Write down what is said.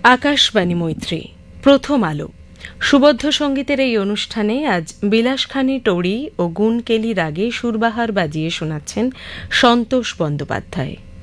আকাশবাণী মৈত্রী, প্রথম আলো। সুবদ্ধ সঙ্গীতের এই অনুষ্ঠানে আজ বিলাসখানি টড়ি ও গুণকেলি রাগে সুরবাহার বাজিয়ে শোনাচ্ছেন সন্তোষ বন্দ্যোপাধ্যায়।